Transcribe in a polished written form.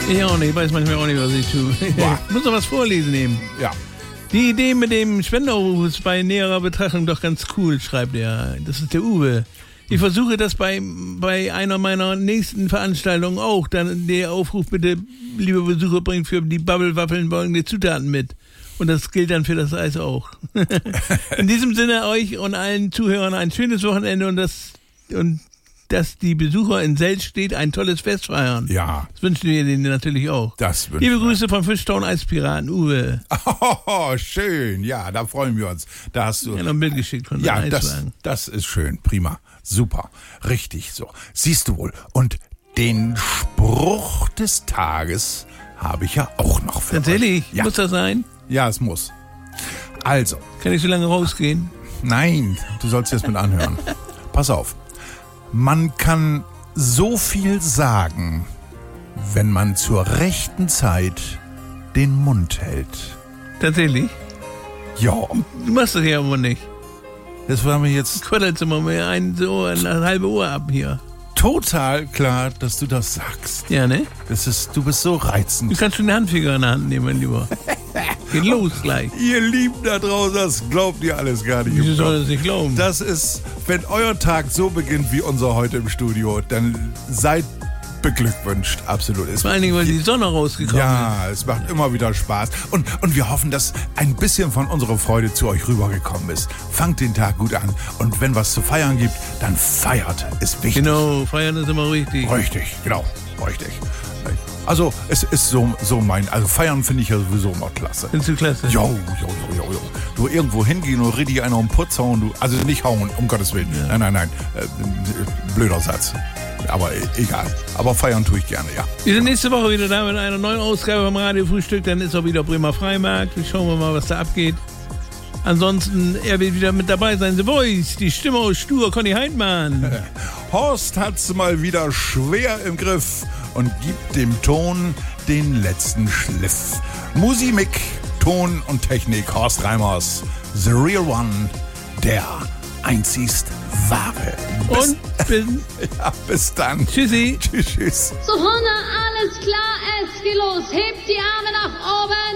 Ich auch nicht, ich weiß manchmal auch nicht, was ich tue. Ich muss noch was vorlesen eben. Ja. Die Idee mit dem Spendenaufruf ist bei näherer Betrachtung doch ganz cool, schreibt er. Das ist der Uwe. Ich versuche das bei einer meiner nächsten Veranstaltungen auch. Dann der Aufruf, bitte, liebe Besucher, bringt für die Bubble-Waffeln folgende Zutaten mit. Und das gilt dann für das Eis auch. In diesem Sinne euch und allen Zuhörern ein schönes Wochenende und dass die Besucher in Seltstedt ein tolles Fest feiern. Ja. Das wünschen wir denen natürlich auch. Das wünschen Liebe wir. Grüße vom Fischtown Eispiraten, Uwe. Oh, schön. Ja, da freuen wir uns. Da hast du. Ja, noch ein Bild geschickt von Ja, seinem Eiswagen. das ist schön. Prima. Super. Richtig so. Siehst du wohl. Und den Spruch des Tages habe ich ja auch noch für Tatsächlich? euch. Ja. Muss das sein? Ja, es muss. Also, Kann ich so lange rausgehen? nein, du sollst jetzt mit anhören. Pass auf. Man kann so viel sagen, wenn man zur rechten Zeit den Mund hält. Tatsächlich? Ja, Du machst das ja aber nicht. das war mir jetzt Quaddelst immer mehr eine halbe Uhr ab hier. total klar, dass du das sagst. Ja, ne? Du bist so Du reizend. kannst schon den Handfinger in der Hand nehmen, mein Lieber. Geht los gleich. Ihr Lieben da draußen, das glaubt ihr alles gar nicht. Wieso soll das nicht glauben? Das ist, wenn euer Tag so beginnt wie unser heute im Studio, dann seid beglückwünscht, absolut. Vor allen Dingen, weil die Sonne rausgekommen ist. Ja, es macht immer wieder Spaß. Und wir hoffen, dass ein bisschen von unserer Freude zu euch rübergekommen ist. Fangt den Tag gut an. Und wenn was zu feiern gibt, dann feiert. Ist wichtig. Genau, feiern ist immer richtig. Richtig, genau. Richtig. Also, es ist so mein, also feiern finde ich ja sowieso immer klasse. Findest du klasse? Jo. Du irgendwo hingehen und richtig einer um den Putz hauen, also nicht hauen, um Gottes Willen. Ja. Nein. Blöder Satz. Aber egal. Aber feiern tue ich gerne, ja. Wir sind nächste Woche wieder da mit einer neuen Ausgabe vom Radio Frühstück. Dann ist auch wieder Bremer Freimarkt. Schauen wir mal, was da abgeht. Ansonsten, er wird wieder mit dabei sein. The Voice, die Stimme aus Stur, Conny Heidmann. Horst hat's mal wieder schwer im Griff und gibt dem Ton den letzten Schliff. Musimik, Ton und Technik, Horst Reimers. The Real One, der einzigst wahre. Und Bis dann. Tschüssi. Tschüss. So Hunde, alles klar, es geht los. Hebt die Arme nach oben.